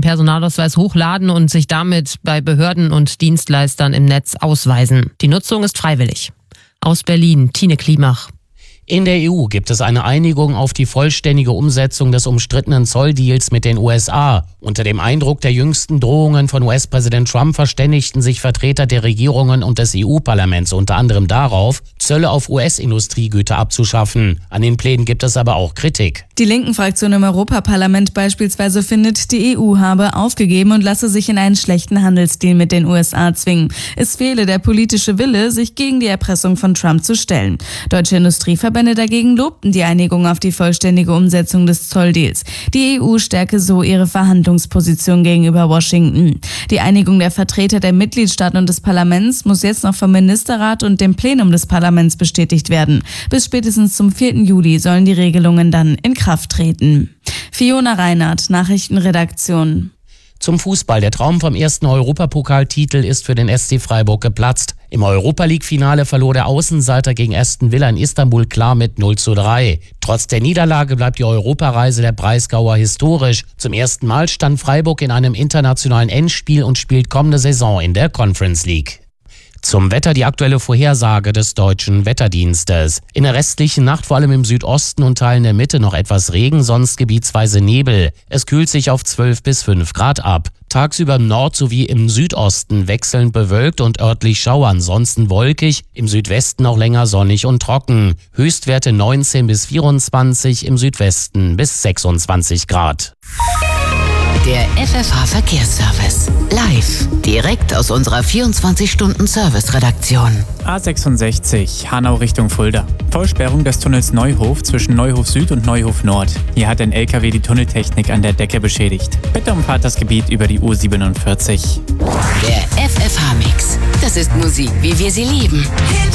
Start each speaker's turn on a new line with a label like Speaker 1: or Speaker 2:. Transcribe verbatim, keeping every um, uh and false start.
Speaker 1: den Personalausweis hochladen und sich damit bei Behörden und Dienstleistern im Netz ausweisen. Die Nutzung ist freiwillig. Aus Berlin, Tine Klimach.
Speaker 2: In der E U gibt es eine Einigung auf die vollständige Umsetzung des umstrittenen Zolldeals mit den U S A. Unter dem Eindruck der jüngsten Drohungen von U S-Präsident Trump verständigten sich Vertreter der Regierungen und des E U-Parlaments unter anderem darauf, Zölle auf U S-Industriegüter abzuschaffen. An den Plänen gibt es aber auch Kritik.
Speaker 3: Die linken Fraktion im Europaparlament beispielsweise findet, die E U habe aufgegeben und lasse sich in einen schlechten Handelsdeal mit den U S A zwingen. Es fehle der politische Wille, sich gegen die Erpressung von Trump zu stellen. Deutsche Industrieverbände dagegen lobten die Einigung auf die vollständige Umsetzung des Zolldeals. Die E U stärke so ihre Verhandlungsposition gegenüber Washington. Die Einigung der Vertreter der Mitgliedstaaten und des Parlaments muss jetzt noch vom Ministerrat und dem Plenum des Parlaments bestätigt werden. Bis spätestens zum vierten Juli sollen die Regelungen dann in Kraft treten. Fiona Reinhardt, Nachrichtenredaktion.
Speaker 2: Zum Fußball. Der Traum vom ersten Europapokaltitel ist für den S C Freiburg geplatzt. Im Europa-League-Finale verlor der Außenseiter gegen Aston Villa in Istanbul klar mit null zu drei. Trotz der Niederlage bleibt die Europareise der Breisgauer historisch. Zum ersten Mal stand Freiburg in einem internationalen Endspiel und spielt kommende Saison in der Conference League. Zum Wetter die aktuelle Vorhersage des Deutschen Wetterdienstes. In der restlichen Nacht vor allem im Südosten und Teilen der Mitte noch etwas Regen, sonst gebietsweise Nebel. Es kühlt sich auf zwölf bis fünf Grad ab. Tagsüber im Nord- sowie im Südosten wechselnd bewölkt und örtlich Schauer, ansonsten wolkig, im Südwesten auch länger sonnig und trocken. Höchstwerte neunzehn bis vierundzwanzig, im Südwesten bis sechsundzwanzig Grad.
Speaker 4: Der F F H-Verkehrsservice. Live. Direkt aus unserer vierundzwanzig-Stunden-Service-Redaktion.
Speaker 5: A sechsundsechzig, Hanau Richtung Fulda. Vollsperrung des Tunnels Neuhof zwischen Neuhof Süd und Neuhof Nord. Hier hat ein L K W die Tunneltechnik an der Decke beschädigt. Bitte umfahrt das Gebiet über die U siebenundvierzig.
Speaker 4: Der F F H-Mix. Das ist Musik, wie wir sie lieben.